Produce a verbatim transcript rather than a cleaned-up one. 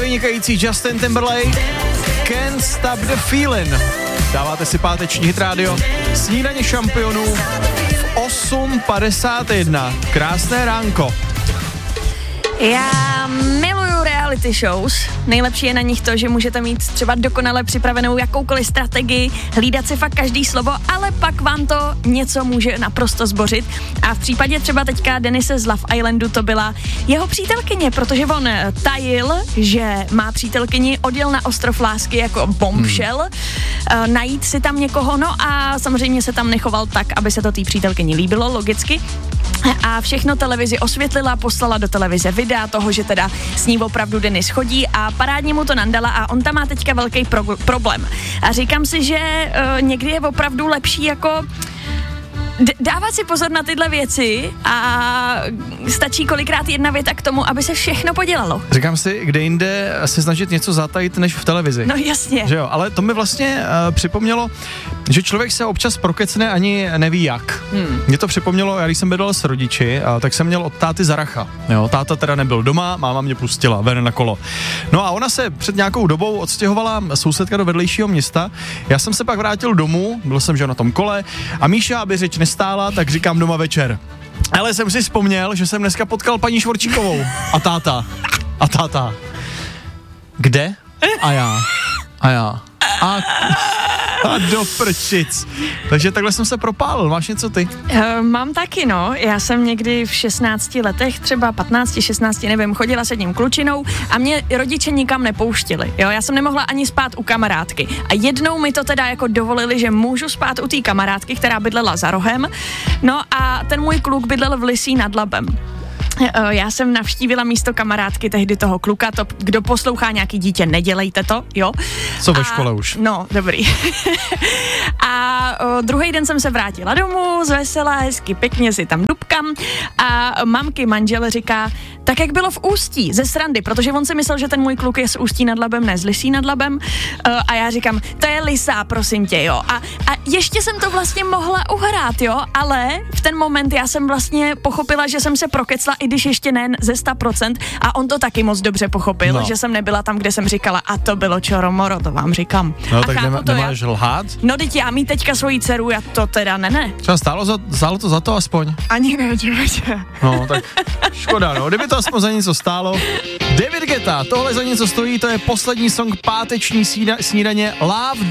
vynikající Justin Timberlake, Can't Stop the Feeling. Dáváte si páteční hit rádio, snídaně šampionů v osm padesát jedna. Krásné ránko. Já miluju reality shows. Nejlepší je na nich to, že můžete mít třeba dokonale připravenou jakoukoliv strategii, hlídat si fakt každý slovo, ale pak vám to něco může naprosto zbořit. A v případě třeba teďka Denise z Love Islandu to byla jeho přítelkyně, protože on tajil, že má přítelkyni, odjel na ostrov lásky jako bombshell, hmm. najít si tam někoho, no a samozřejmě se tam nechoval tak, aby se to té přítelkyni líbilo, logicky. A všechno televizi osvětlila, poslala do televize videa toho, že teda s ní opravdu Denis chodí a parádně mu to nandala a on tam má teďka velký pro- problém. A říkám si, že uh, někdy je opravdu lepší jako D- dávat si pozor na tyhle věci a stačí kolikrát jedna věta k tomu, aby se všechno podělalo. Říkám si, kde jinde se snažit něco zatajit, než v televizi. No jasně. Že jo, ale to mi vlastně uh, připomnělo, že člověk se občas prokecne ani neví jak. Hmm. Mě to připomnělo, já když jsem bydlel s rodiči, uh, tak jsem měl od táty Zaracha. Jo, táta teda nebyl doma, máma mě pustila ven na kolo. No a ona se před nějakou dobou odstěhovala sousedka do vedlejšího města. Já jsem se pak vrátil domů, byl jsem že na tom kole a Míša, aby řeč nestála, tak říkám doma večer. Ale jsem si vzpomněl, že jsem dneska potkal paní Švorčíkovou a táta. A táta. Kde? A já. A já. A, a do prčic. Takže takhle jsem se propálil. Máš něco ty? Uh, mám taky, no. Já jsem někdy v šestnácti letech, třeba patnácti, šestnácti, nevím, chodila s jedním klučinou a mě rodiče nikam nepouštili. Jo, já jsem nemohla ani spát u kamarádky. A jednou mi to teda jako dovolili, že můžu spát u té kamarádky, která bydlela za rohem. No a ten můj kluk bydlel v Lysí nad Labem. Já jsem navštívila místo kamarádky tehdy toho kluka, to, kdo poslouchá nějaký dítě, nedělejte to, jo. Co ve a, škole už. No, dobrý. A o, druhý den jsem se vrátila domů, zvesela, hezky, pěkně si tam dubkam a mamky manžel říká, tak jak bylo v Ústí, ze srandy, protože on si myslel, že ten můj kluk je z Ústí nad Labem, ne z Lysí nad Labem a já říkám, to je Lysá, prosím tě, jo. A, a ještě jsem to vlastně mohla uhrát, jo, ale v ten moment já jsem vlastně pochopila, že jsem se prokecla, i když ještě ne ze sto procent a on to taky moc dobře pochopil, no. Že jsem nebyla tam, kde jsem říkala a to bylo čoromoro, to vám říkám. No a tak nemá, nemáš já... lhát? No teď já mít teďka svoji dceru, já to teda ne, ne. Třeba stálo, za, stálo to za to aspoň? Ani ne, člověče. No tak škoda, no, kdyby to aspoň za něco stálo. David Guetta, tohle za něco stojí, to je poslední song páteční snída, snídaně Love